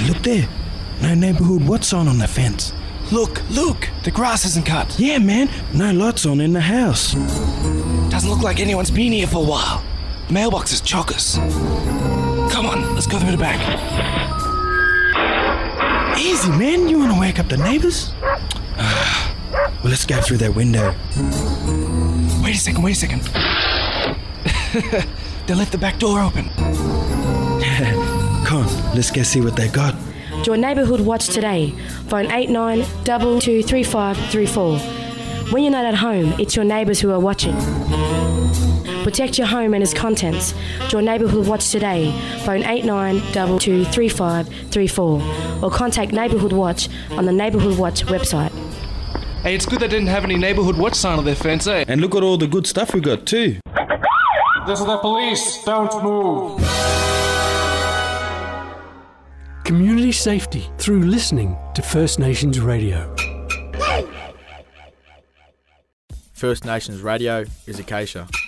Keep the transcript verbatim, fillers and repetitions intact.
Hey, look there. No neighbourhood watch sign on the fence. Look, look, the grass isn't cut. Yeah, man. No lights on in the house. Doesn't look like anyone's been here for a while. The mailbox is chockers. Come on, let's go through the back. Easy, man. You want to wake up the neighbours? Well, let's go through that window. Wait a second, wait a second. They left the back door open. Come on, let's go see what they got. Join Neighbourhood Watch today. Phone eight nine two two three five three four. When you're not at home, it's your neighbours who are watching. Protect your home and its contents. Join Neighbourhood Watch today. Phone eight nine two two three five three four or contact Neighbourhood Watch on the Neighbourhood Watch website. Hey, it's good they didn't have any neighbourhood watch sign on their fence, eh? And look at all the good stuff we got too. This is the police. Don't move. Community safety through listening to First Nations Radio. First Nations Radio is Acacia.